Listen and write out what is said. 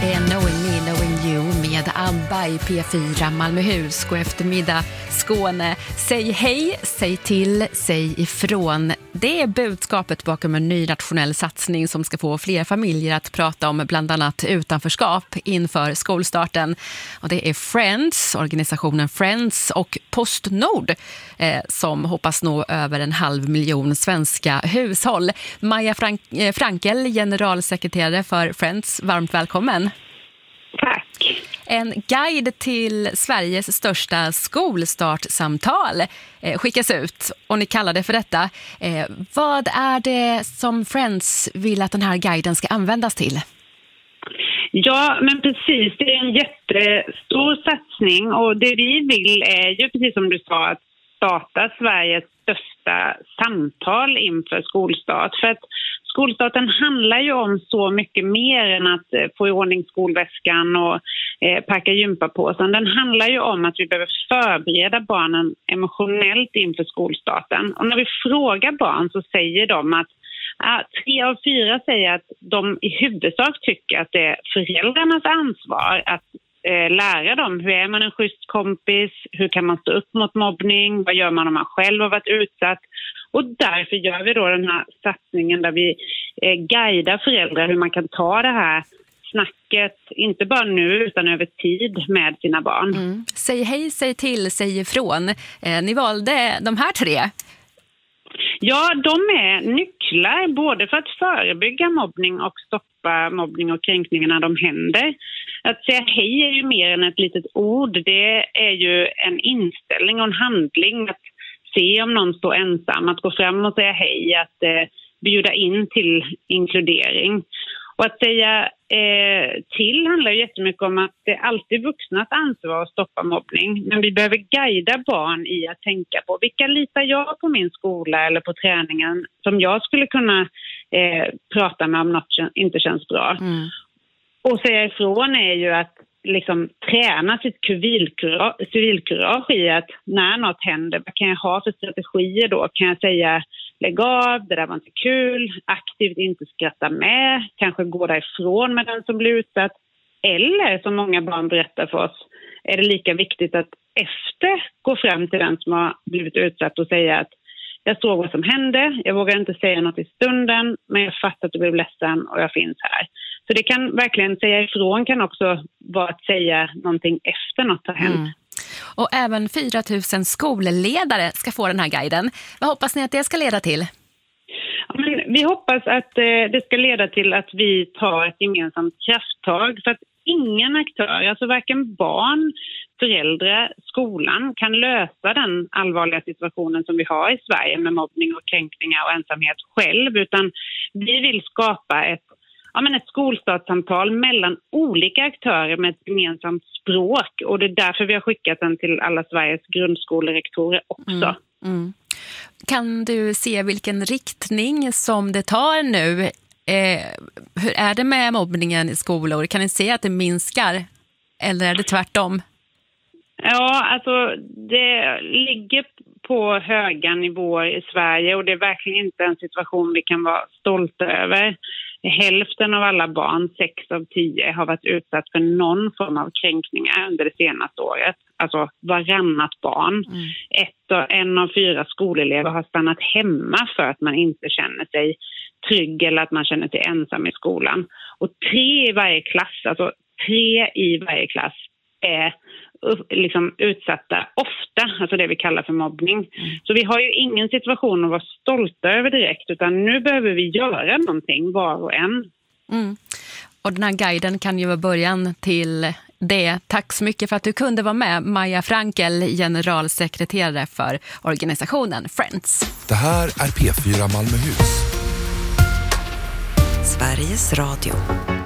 Knowing Me, Knowing You med ABBA i P4 Malmöhus. God eftermiddag Skåne. Säg hej, säg till, säg ifrån. Det är budskapet bakom en ny nationell satsning som ska få fler familjer att prata om bland annat utanförskap inför skolstarten. Och det är Friends, organisationen Friends och Postnord som hoppas nå över 500 000 svenska hushåll. Maja Frankel, generalsekreterare för Friends, varmt välkommen. Tack. En guide till Sveriges största skolstartsamtal skickas ut och ni kallar det för detta. Vad är det som Friends vill att den här guiden ska användas till? Ja, men precis. Det är en jättestor satsning och det vi vill är ju precis som du sa att starta Sveriges största samtal inför skolstart. För att skolstarten handlar ju om så mycket mer än att få i ordning skolväskan och packa gympapåsen. Den handlar ju om att vi behöver förbereda barnen emotionellt inför skolstarten. Och när vi frågar barn så säger de att 3 av 4 säger att de i huvudsak tycker att det är föräldrarnas ansvar att lära dem. Hur är man en schysst kompis? Hur kan man stå upp mot mobbning? Vad gör man om man själv har varit utsatt? Och därför gör vi då den här satsningen där vi guidar föräldrar hur man kan ta det här snacket, inte bara nu utan över tid med sina barn. Säg hej, säg till, säg ifrån. Ni valde de här 3. Ja, de är nycklar både för att förebygga mobbning och stoppa mobbning och kränkningar när de händer. Att säga hej är ju mer än ett litet ord. Det är ju en inställning och en handling att se om någon står ensam, att gå fram och säga hej, att bjuda in till inkludering. Och att säga till handlar ju jättemycket om att det är alltid vuxnas ansvar att stoppa mobbning. Men vi behöver guida barn i att tänka på vilka litar jag på min skola eller på träningen som jag skulle kunna prata med om något inte känns bra. Och säga ifrån är ju att liksom träna sitt civilkurage i att när något händer, vad kan jag ha för strategier då? Kan jag säga lägg av, det där var inte kul, aktivt inte skratta med, kanske gå därifrån med den som blir utsatt. Eller som många barn berättar för oss, är det lika viktigt att efter gå fram till den som har blivit utsatt och säga att jag såg vad som hände, jag vågar inte säga något i stunden, men jag fattar att du blev ledsen och jag finns här. Så det kan verkligen säga ifrån kan också vara att säga någonting efter något har hänt. Och även 4 000 skolledare ska få den här guiden. Vad hoppas ni att det ska leda till? Ja, men vi hoppas att det ska leda till att vi tar ett gemensamt krafttag för att ingen aktör, alltså varken barn, föräldrar, skolan kan lösa den allvarliga situationen som vi har i Sverige med mobbning och kränkningar och ensamhet själv, utan vi vill skapa ett skolstartssamtal mellan olika aktörer med ett gemensamt språk och det är därför vi har skickat den till alla Sveriges grundskolerektorer också. Kan du se vilken riktning som det tar nu? Hur är det med mobbningen i skolor? Kan ni se att det minskar eller är det tvärtom? Ja, alltså det ligger på höga nivåer i Sverige och det är verkligen inte en situation vi kan vara stolta över. Hälften av alla barn, 6 av 10, har varit utsatt för någon form av kränkningar under det senaste året. Alltså varannat barn. 1 av 4 skolelever har stannat hemma för att man inte känner sig trygg eller att man känner sig ensam i skolan. Och 3 i varje klass, alltså 3 i varje klass är liksom utsatta ofta, alltså det vi kallar för mobbning. Så vi har ju ingen situation att vara stolta över direkt, utan nu behöver vi göra någonting var och en. Och den här guiden kan ju vara början till det. Tack så mycket för att du kunde vara med, Maja Frankel, generalsekreterare för organisationen Friends. Det här är P4 Malmöhus. Sveriges Radio.